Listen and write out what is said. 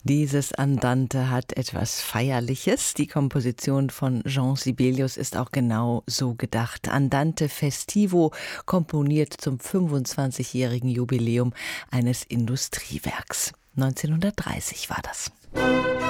Dieses Andante hat etwas Feierliches. Die Komposition von Jean Sibelius ist auch genau so gedacht. Andante Festivo, komponiert zum 25-jährigen Jubiläum eines Industriewerks. 1930 war das.